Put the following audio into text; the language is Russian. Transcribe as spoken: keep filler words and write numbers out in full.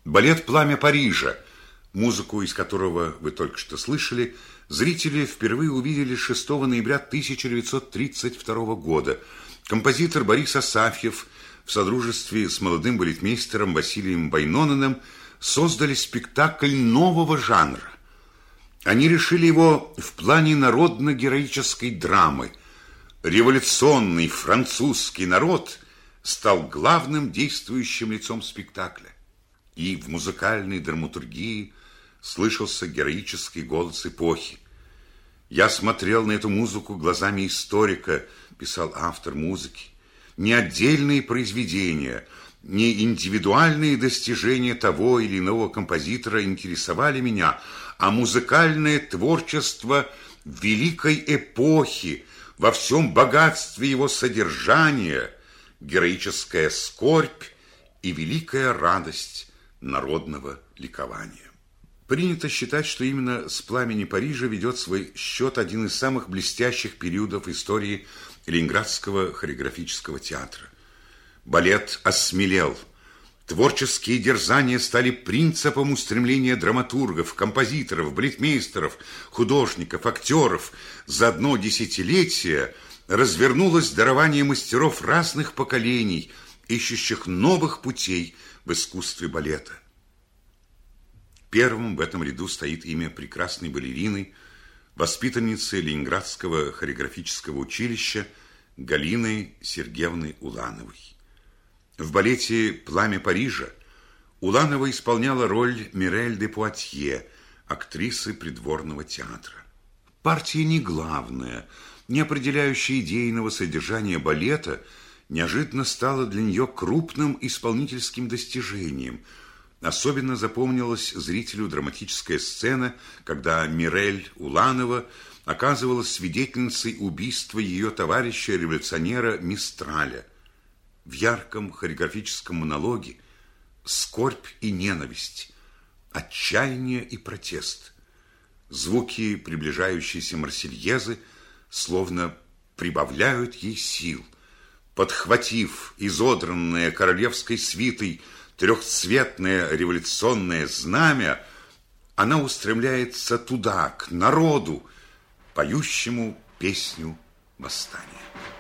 Балет «Пламя Парижа», музыку из которого вы только что слышали, зрители впервые увидели шестого ноября тысяча девятьсот тридцать второго года. Композитор Борис Асафьев в содружестве с молодым балетмейстером Василием Вайнониным создали спектакль нового жанра. Они решили его в плане народно-героической драмы. Революционный французский народ стал главным действующим лицом спектакля. И в музыкальной драматургии слышался героический голос эпохи. «Я смотрел на эту музыку глазами историка», писал автор музыки. «Не отдельные произведения, не индивидуальные достижения того или иного композитора интересовали меня, а музыкальное творчество великой эпохи во всем богатстве его содержания, героическая скорбь и великая радость народного ликования». Принято считать, что именно с «Пламени Парижа» ведет свой счет один из самых блестящих периодов истории Ленинградского хореографического театра. Балет осмелел. Творческие дерзания стали принципом устремления драматургов, композиторов, балетмейстеров, художников, актеров. За одно десятилетие развернулось дарование мастеров разных поколений, ищущих новых путей в искусстве балета. Первым в этом ряду стоит имя прекрасной балерины, воспитанницы Ленинградского хореографического училища Галины Сергеевны Улановой. В балете «Пламя Парижа» Уланова исполняла роль Мирель де Пуатье, актрисы придворного театра. Партия не главная, не определяющая идейного содержания балета, неожиданно стала для нее крупным исполнительским достижением. Особенно запомнилась зрителю драматическая сцена, когда Мирель Уланова оказывалась свидетельницей убийства ее товарища-революционера Мистраля. В ярком хореографическом монологе скорбь и ненависть, отчаяние и протест. Звуки приближающейся Марсельезы словно прибавляют ей сил. Подхватив изодранное королевской свитой трехцветное революционное знамя, она устремляется туда, к народу, поющему песню восстания.